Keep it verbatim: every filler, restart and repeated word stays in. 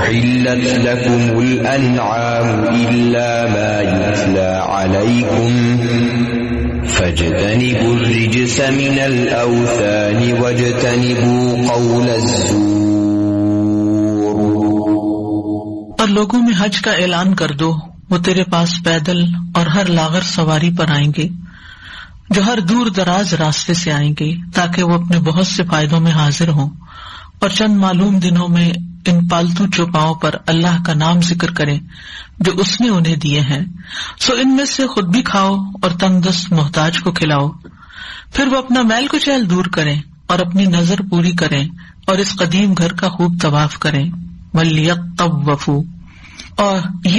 उहिल्लत लकुमुल अनआम इल्ला मा युत्ला अलैकुम फज्तनिबुर रिज्स मिनल औसानि वज्तनिबू क़ौलज़्ज़ूर। और लोगों में हज का ऐलान कर दो, वो तेरे पास पैदल और हर लागर सवारी पर आएंगे जो हर दूर दराज रास्ते से आएंगे, ताकि वो अपने बहुत से फायदों में हाजिर हों और चंद मालूम दिनों में इन पालतू चौपाओं पर अल्लाह का नाम जिक्र करें जो उसने उन्हें दिए हैं। सो इनमें से खुद भी खाओ और तंगदस्त मोहताज को खिलाओ। फिर वो अपना मैल कुचैल दूर करें और अपनी नजर पूरी करें और इस कदीम घर का खूब तवाफ करें। वलियत्तवफू, और ये